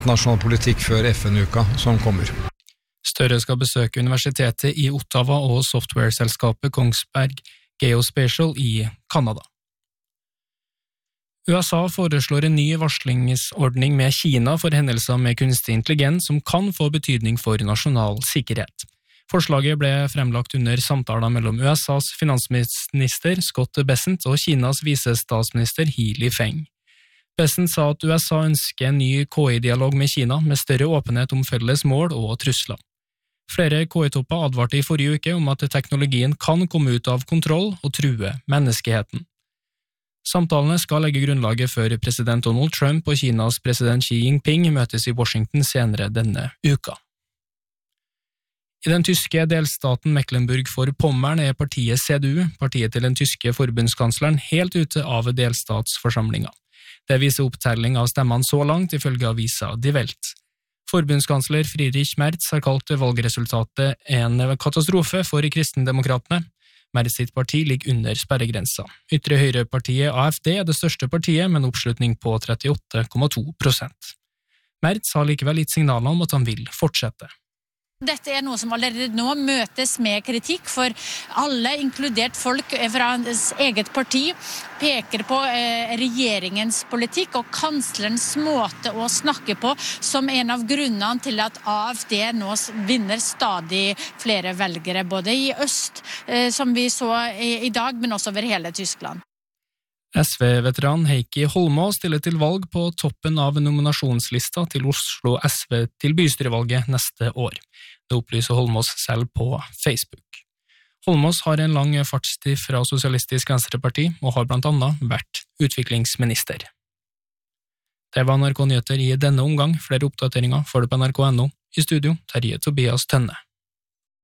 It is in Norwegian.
Nasjonal politikk før FN-uka som kommer. Støre skal besøke universitetet i Ottawa og software-selskapet Kongsberg Geospatial i Kanada. USA foreslår en ny varslingsordning med Kina for hendelser med kunstig intelligens som kan få betydning for nasjonal sikkerhet. Forslaget ble fremlagt under samtaler mellom USAs finansminister Scott Bessent og Kinas visestatsminister He Lifeng. Bessent sa at USA ønsker en ny KI-dialog med Kina med større åpenhet om felles mål og trusler. Flere KI-topper advarte i forrige uke om at teknologien kan komme ut av kontroll og true menneskeheten. Samtalene skal legge grunnlaget før president Donald Trump og Kinas president Xi Jinping møtes i Washington senere denne uka. I den tyske delstaten Mecklenburg-Vorpommern er partiet CDU, partiet til den tyske forbundskansleren, helt ute av delstatsforsamlinga. Det viser opptelling av stemmene så langt ifølge avisa Die Welt. Forbundskansler Friedrich Merz har kalt valgresultatet en katastrofe for kristendemokratene. Merz sitt parti ligger under sperregrensa. Ytre høyrepartiet AFD er det største partiet med en oppslutning på 38,2%. Merz har likevel gitt signaler om at han vil fortsette. Dette er noe som allerede nå møtes med kritikk, for alle, inkludert folk fra hans eget parti, peker på regjeringens politikk og kanslerens måte å snakke på som en av grunnene til at AFD nå vinner stadig flere velgere, både i øst, som vi så i dag, men også over hele Tyskland. SV-veteran Heikki Holmås stiller til valg på toppen av nominasjonslista til Oslo SV til bystyrevalget neste år. Det opplyser Holmås selv på Facebook. Holmås har en lang fartstid fra Sosialistisk Venstreparti og har blant annet vært utviklingsminister. Det var NRK Nyheter i denne omgang. Flere oppdateringer får du på NRK.no. I studio, Terje Tobias Tønne.